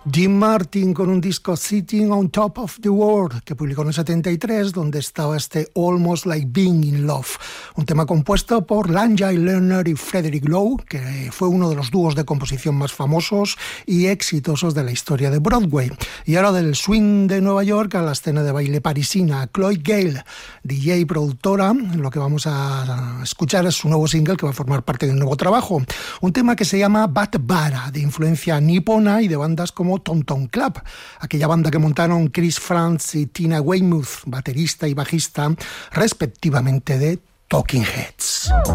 Jim Martin con un disco Sitting on Top of the World que publicó en el 73, donde estaba este Almost Like Being in Love, un tema compuesto por Lanja Lerner y Frederick Lowe, que fue uno de los dúos de composición más famosos y exitosos de la historia de Broadway. Y ahora del swing de Nueva York a la escena de baile parisina, Chloe Gale, DJ y productora. Lo que vamos a escuchar es su nuevo single que va a formar parte de un nuevo trabajo, un tema que se llama Bad Bara, de influencia nipona y de bandas como Tom Tom Club, aquella banda que montaron Chris Frantz y Tina Weymouth, baterista y bajista respectivamente de Talking Heads.